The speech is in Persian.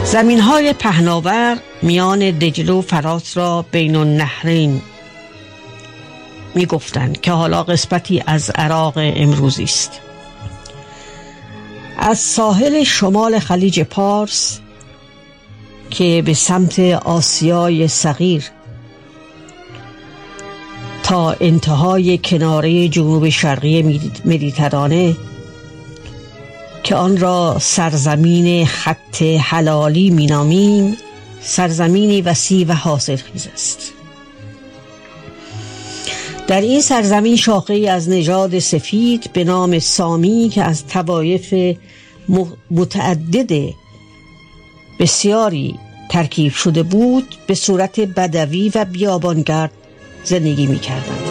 زمین‌های پهناور میان دجله و فرات را بین النهرین می گفتند که حالا قسمتی از عراق امروزی است. از ساحل شمال خلیج پارس که به سمت آسیای صغیر تا انتهای کناره جنوب شرقی مدیترانه که آن را سرزمین خط حلالی مینامیم، سرزمینی وسیع و حاصلخیز است. در این سرزمین شاخه‌ای از نژاد سفید به نام سامی که از طوایف متعدد بسیاری ترکیب شده بود به صورت بدوی و بیابانگرد زندگی می‌کردند.